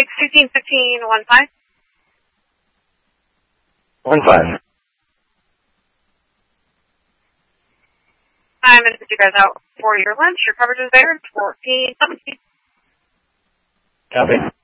1615 15. I'm going to put you guys out for your lunch. Your coverage is there. 1417. Copy.